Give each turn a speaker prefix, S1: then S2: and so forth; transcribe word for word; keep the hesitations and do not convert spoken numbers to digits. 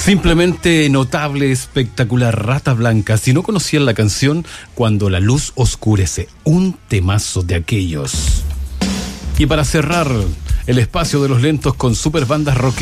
S1: Simplemente notable, espectacular, Rata Blanca. Si no conocían la canción Cuando la luz oscurece, un temazo de aquellos. Y para cerrar el espacio de los lentos con super bandas rock